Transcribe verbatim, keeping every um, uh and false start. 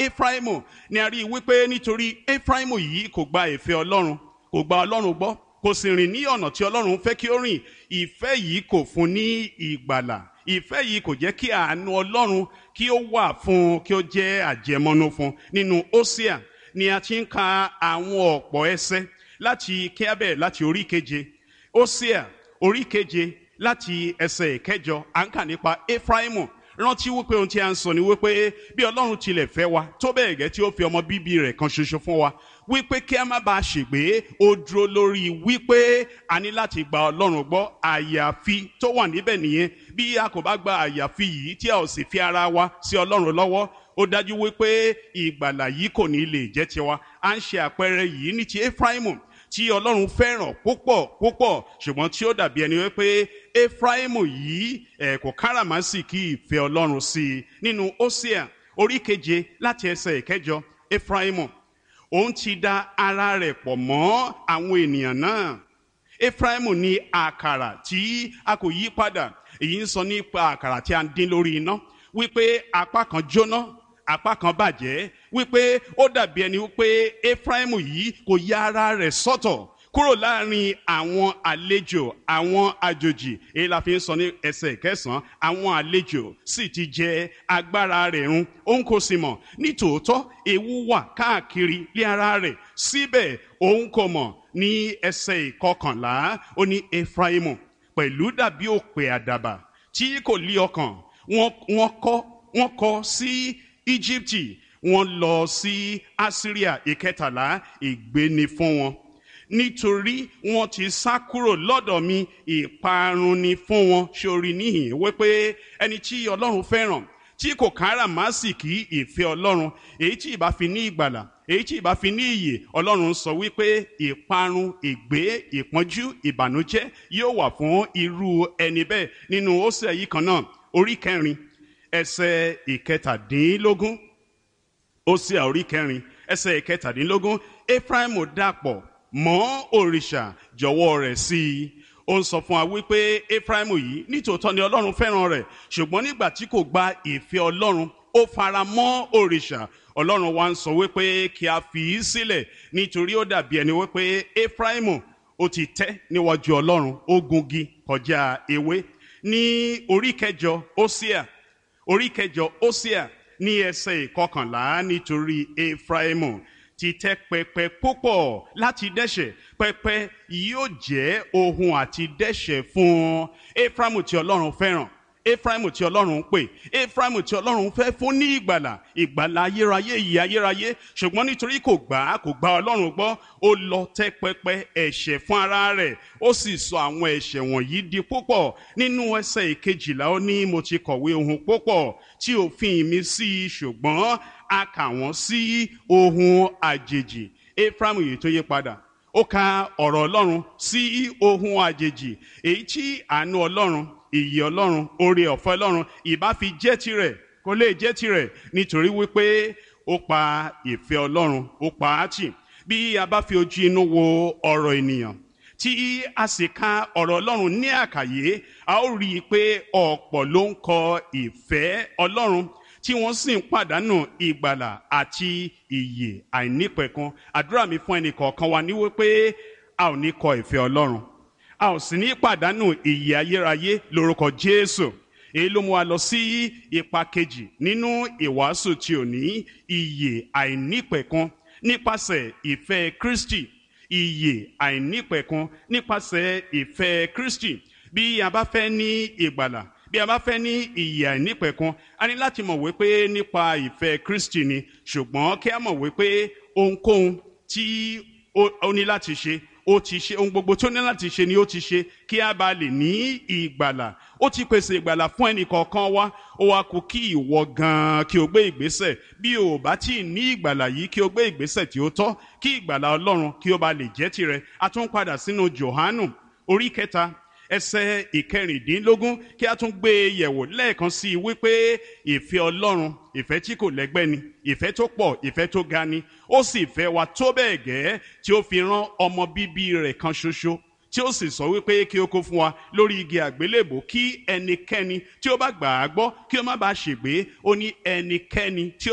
Efraimu ni a rí i wípé nítorí Efraimu yìí kò gba ìfẹ́ Ọlọ́run, kò gba Ọlọ́run gbọ́, kò sì rìn ní ọ̀nà tí Ọlọ́run fẹ́ kí ó rìn. Ìfẹ́ yìí kò fún ní ìgbàlà, ìfẹ́ yìí kò jẹ́ kí àánú Ọlọ́run kí ó wà fún un, kí ó jẹ́ àjẹmọ́nú fún un. Nínú Hósíà ni a ti ń ka àwọn ọ̀pọ̀ ẹsẹ̀ láti kíábẹ̀ láti orí keje. Hósíà orí keje láti ẹsẹ̀ ìkẹjọ à ń kà nípa Efraimu. Rántí wípé ohun tí a ń sọ ni wípé bí Ọlọ́run tilẹ̀ fẹ́ wa tó bẹ́ẹ̀ gẹ́ tí ó fi ọmọ bíbí rẹ̀ kan ṣoṣo fún wa, wípé kí a má bàa ṣègbé, ó dúró lórí wípé a ní láti gba Ọlọ́run gbọ́. Àyàfi tó wà níbẹ̀ nìyẹn. Bí a kò bá gba àyàfi yìí tí a ò sì fi ara wa sí Ọlọ́run lọ́wọ́, ó dájú wípé ìgbàlà yìí kò ní lè jẹ́ tiwa. À ń ṣe àpẹẹrẹ yìí ní ti Efraimu tí Ọlọ́run fẹ́ràn púpọ̀ púpọ̀, ṣùgbọ́n tí ó dàbí ẹni wípé Efraimu yìí ẹ̀ kò káràmásìkí ìfẹ́ Ọlọ́run sí i. Nínú Hósíà orí keje láti ẹsẹ̀ ìkẹjọ, Efraimu òun ti da ara rẹ̀ pọ̀ mọ́ àwọn ènìyàn náà. Efraimu ní àkàrà tí a kò yí padà. Èyí ń sọ nípa àkàrà tí a ń dín lórí iná, wípé apá kan jóná, apá kan bàjẹ́, wípé ó dàbí ẹni wípé Efraimu yìí kò ya ara rẹ̀ sọ́tọ̀ kúrò láàrin àwọn àlejò, àwọn àjòjì. Èyí la fi ń sọ ní ẹsẹ̀ kẹsàn-án, àwọn àlejò sì ti jẹ agbára rẹ̀ run, òun kò sì mọ̀. Nítòótọ́ ewu wà káàkiri lé ara rẹ̀, síbẹ̀ òun kò mọ̀. Ní ẹsẹ̀ ìkọkànlá ó ní Efraimu pẹ̀lú dàbí òpè àdàbà tí kò lí ọkàn. Wọ́n kọ́ wọ́n kọ́ sí Íjíbítì, wọ́n lọ sí Asiria. Ìkẹtàlá, ègbé ni fún wọn nítorí wọ́n ti sá kúrò lọ́dọ̀ mi, ìparun ni fún wọn. Ṣé o rí níhìn wípé ẹni tí Ọlọ́run fẹ́ràn tí kò káràmásìkí ìfẹ́ Ọlọ́run, èyí tí ìbá fi ní ìgbàlà, èyí tí ìbá fi ní ìyè, Ọlọ́run sọ wípé ìparun, ègbé, ìpọ́njú, ìbànújẹ́ yóò wà fún irú ẹni bẹ́ẹ̀. Nínú Hósíà yìí kan náà orí kẹrin ẹsẹ̀ ìkẹtàdínlógún, Hósíà orí kẹrin ẹsẹ̀ ìkẹtàdínlógún, Efraimu dàpọ̀ mọ́ òrìṣà, jọ̀wọ́ rẹ̀ sí i. Ó ń sọ fún wa wípé Efraimu yìí nítòótọ́ ni Ọlọ́run fẹ́ràn rẹ̀, ṣùgbọ́n nígbà tí kò gba ìfẹ́ Ọlọ́run, ó fara mọ́ òrìṣà. Ọlọ́run wa ń sọ wípé kí a fi í sílẹ̀, nítorí ó dàbí ẹni wípé Efraimu ó ti tẹ́ níwájú Ọlọ́run, ó gungi kọjá ewé. Ní orí kẹjọ Hósíà orí kẹjọ Hósíà ní ẹsẹ̀ ìkọkànlá, nítorí Efraimu ti tẹ́ pẹpẹ púpọ̀ láti dẹ́ṣẹ̀, pẹpẹ yóò jẹ́ ohun àti dẹ́ṣẹ̀ fún Efraimu tí Ọlọ́run fẹ́ràn, Efraimu tí Ọlọ́run ń pè, Efraimu tí Ọlọ́run fẹ́ fún ní ìgbàlà, ìgbàlà ayérayé, ìyè ayérayé. Ṣùgbọ́n nítorí kò gbà kò gba Ọlọ́run gbọ́, ó lọ tẹ́ pẹpẹ ẹ̀ṣẹ̀ fún ara rẹ̀, ó sì sọ àwọn ẹ̀ṣẹ̀ wọ̀nyí di púpọ̀. Nínú ẹsẹ̀ ìkejìlá ó ní, mo ti kọ̀wé ohun púpọ̀ tí òfin mi sí, ṣùgbọ́n a kà wọ́n sí ohun àjèjì. Efraimu yìí tó yí padà, ó ka ọ̀rọ̀ Ọlọ́run sí ohun àjèjì, èyí tí àánú Ọlọ́run, ìyè Ọlọ́run, oore ọ̀fẹ́ Ọlọ́run ìbá fi jẹ́ tirẹ̀, kò lè jẹ́ tirẹ̀, nítorí wípé ó pa ìfẹ́ Ọlọ́run, ó pa á tì. Bí a bá fi ojú inú wo ọ̀rọ̀ ènìyàn tí a sì ka ọ̀rọ̀ Ọlọ́run ní àkàyé, a ó rí i pé ọ̀pọ̀ ló ń kọ ìfẹ́ Ọlọ́run tí wọ́n sì ń pàdánù ìgbàlà àti ìyè àìnípẹ̀kun. Àdúrà mi fún ẹnì kọ̀ọ̀kan wa ní wípé a ò ní kọ ìfẹ́ Ọlọ́run, a ò sì ní pàdánù ìyè ayérayé lórúkọ Jésù. Èyí ló mú wa lọ sí ipa kejì nínú ìwàásù tí ò ní ìyè àìnípẹ̀kun nípasẹ̀ ìfẹ́ Kristi. Ìyè àìnípẹ̀kun nípasẹ̀ ìfẹ́ Kristi. Bí a bá fẹ́ ní ìgbàlà, bí a bá fẹ́ ní ìyè àìnípẹ̀kun, a ní láti mọ̀ wípé nípa ìfẹ́ Kristi ni. Ṣùgbọ́n kí a mọ̀ wípé ohunkóhun tí ó ní láti ṣe, ó ti ṣe. Ohun gbogbo tó ní láti ṣe ni ó ti ṣe kí a bá lè ní ìgbàlà. Ó ti pèsè ìgbàlà fún ẹnì kọ̀ọ̀kan wa. Ó wá kù kí ìwọ gan-an kí o gbé ìgbésẹ̀. Bí o bá tí ì ní ìgbàlà yìí, kí o gbé ìgbésẹ̀ tí ó tọ́, kí ìgbàlà Ọlọ́run kí ó bá lè jẹ́ tirẹ̀. A tún padà sínú Jòhánù orí kẹta ẹsẹ̀ ìkẹrìndínlógún, kí a tún gbé e yẹ̀wò lẹ́ẹ̀kan sí i wípé ìfẹ́ Ọlọ́run, ìfẹ́ tí kò lẹ́gbẹ́ ni, ìfẹ́ tó pọ̀, ìfẹ́ tó ga ni. Ó sì fẹ́ wa tó bẹ́ẹ̀ gẹ́ tí ó fi rán ọmọ bíbí rẹ̀ kan ṣoṣo, tí ó sì sọ wípé kí ó kó fún wa lórí igi àgbélébò, kí ẹnikẹ́ni tí ó bá gbà á gbọ́ kí ó má bàa ṣègbé. Ó ní ẹnikẹ́ni tí ó